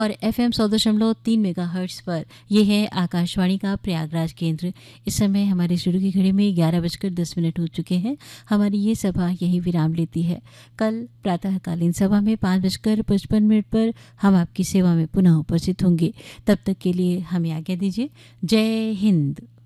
और FM 100.3 megahertz पर यह है आकाशवाणी का प्रयागराज केंद्र। इस समय हमारे स्टूडियो की घड़ी में 11:10 हो चुके हैं। हमारी ये सभा यही विराम लेती है। कल प्रातःकालीन सभा में 5:55 पर हम आपकी सेवा में पुनः उपस्थित होंगे। तब तक के लिए हमें आज्ञा दीजिए। जय हिंद।